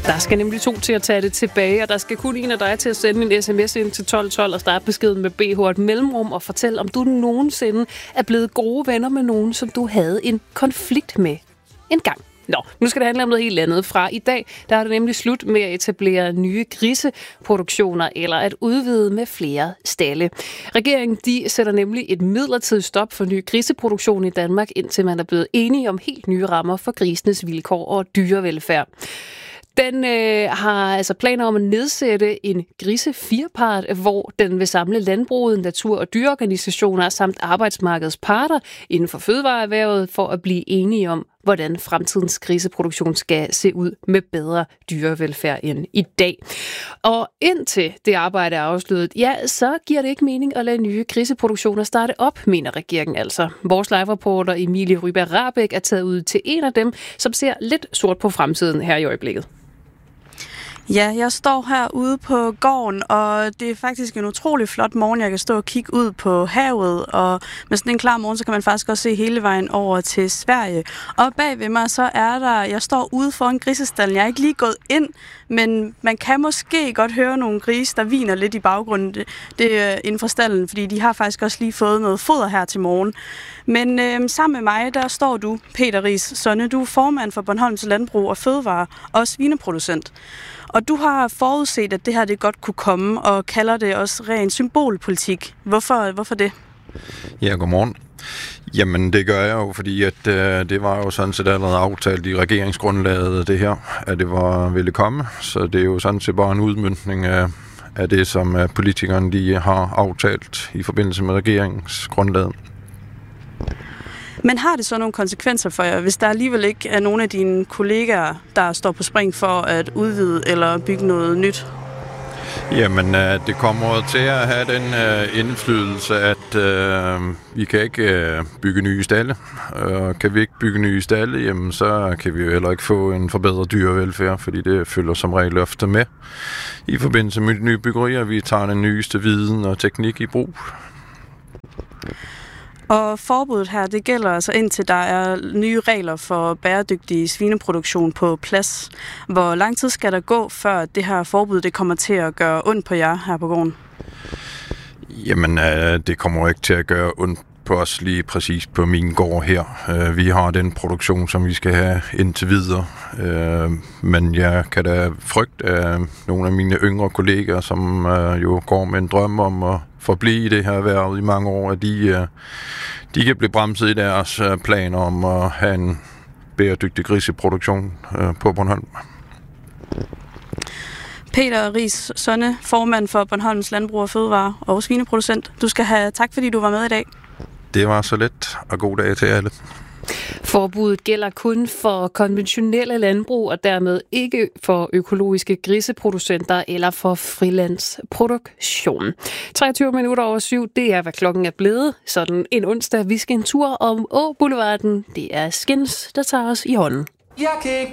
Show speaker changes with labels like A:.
A: Der skal nemlig 2 til at tage det tilbage, og der skal kun en af dig til at sende en sms ind til 1212 og starte beskeden med BH et mellemrum og fortælle, om du nogensinde er blevet gode venner med nogen, som du havde en konflikt med en gang. Nå, nu skal det handle om noget helt andet. Fra i dag, der er det nemlig slut med at etablere nye griseproduktioner eller at udvide med flere stalde. Regeringen, de sætter nemlig et midlertidigt stop for ny griseproduktion i Danmark, indtil man er blevet enige om helt nye rammer for grisenes vilkår og dyrevelfærd. Den har altså planer om at nedsætte en grise-firpart, hvor den vil samle landbruget, natur- og dyreorganisationer samt arbejdsmarkedets parter inden for fødevareerhvervet for at blive enige om, hvordan fremtidens griseproduktion skal se ud med bedre dyrevelfærd end i dag. Og indtil det arbejde er afsluttet, ja, så giver det ikke mening at lade nye griseproduktioner starte op, mener regeringen altså. Vores live-reporter Emilie Ryberg-Rahbek er taget ud til en af dem, som ser lidt sort på fremtiden her i øjeblikket.
B: Ja, jeg står herude på gården, og det er faktisk en utrolig flot morgen. Jeg kan stå og kigge ud på havet, og med sådan en klar morgen, så kan man faktisk også se hele vejen over til Sverige. Og bag ved mig, så er jeg står ude foran grisestallen. Jeg er ikke lige gået ind, men man kan måske godt høre nogle grise, der hviner lidt i baggrunden. Det er inden for stallen, fordi de har faktisk også lige fået noget foder her til morgen. Men sammen med mig, der står du, Peter Riis Sonne. Du er formand for Bornholms Landbrug og Fødevare og svineproducent. Og du har forudset, at det her det godt kunne komme, og kalder det også ren symbolpolitik. Hvorfor det?
C: Ja, godmorgen. Jamen, det gør jeg jo, fordi at, det var jo sådan set allerede aftalt i regeringsgrundlaget, det her, at det ville komme. Så det er jo sådan set bare en udmøntning af det, som politikerne de har aftalt i forbindelse med regeringsgrundlaget.
B: Men har det så nogle konsekvenser for jer, hvis der alligevel ikke er nogen af dine kollegaer, der står på spring for at udvide eller bygge noget nyt?
C: Jamen, det kommer til at have den indflydelse, at vi kan ikke bygge nye stalde. Kan vi ikke bygge nye stalde, jamen, så kan vi jo heller ikke få en forbedret dyrevelfærd, fordi det følger som regel ofte med. I forbindelse med nye byggerier, vi tager den nyeste viden og teknik i brug.
B: Og forbuddet her, det gælder altså indtil der er nye regler for bæredygtig svineproduktion på plads. Hvor lang tid skal der gå, før det her forbud det kommer til at gøre ondt på jer her på gården?
C: Jamen, det kommer ikke til at gøre ondt på os lige præcis på min gård her. Vi har den produktion, som vi skal have indtil videre. Men jeg kan da frygte af nogle af mine yngre kolleger, som jo går med en drøm om at forblive i det her erhverv i mange år, at de kan blive bremset i deres planer om at have en bæredygtig griseproduktion på Bornholm.
B: Peter Riis Sonne, formand for Bornholms Landbrug og Fødevare og svineproducent. Du skal have tak, fordi du var med i dag.
C: Det var så let, og god dag til alle.
A: Forbuddet gælder kun for konventionelle landbrug og dermed ikke for økologiske griseproducenter eller for frilandsproduktion. 7:23, det er, hvad klokken er blevet. Sådan en onsdag. Vi skal en tur om Åboulevarden. Det er Skins, der tager os i hånden.